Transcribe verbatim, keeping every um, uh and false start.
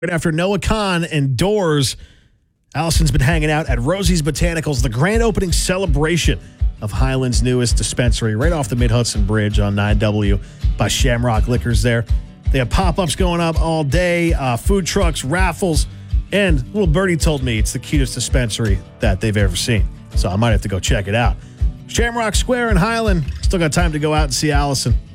Right after Noah Khan and Doors, Allison's been hanging out at Rosie's Botanicals, the grand opening celebration of Highland's newest dispensary, right off the Mid-Hudson Bridge on nine W by Shamrock Liquors there. They have pop-ups going up all day, uh, food trucks, raffles, and little birdie told me it's the cutest dispensary that they've ever seen. So I might have to go check it out. Shamrock Square in Highland. Still got time to go out and see Allison.